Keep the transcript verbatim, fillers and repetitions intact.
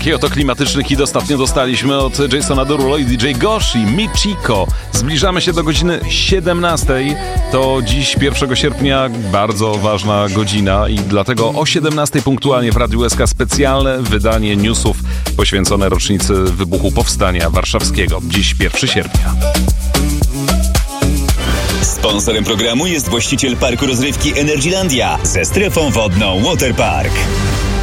Taki oto klimatyczny hit ostatnio dostaliśmy od Jasona Derulo i D J Goshi, Michiko. Zbliżamy się do godziny siedemnastej. To dziś pierwszego sierpnia bardzo ważna godzina i dlatego o siedemnastej punktualnie w Radiu S K specjalne wydanie newsów poświęcone rocznicy wybuchu Powstania Warszawskiego. Dziś pierwszego sierpnia. Sponsorem programu jest właściciel parku rozrywki Energylandia ze strefą wodną Waterpark.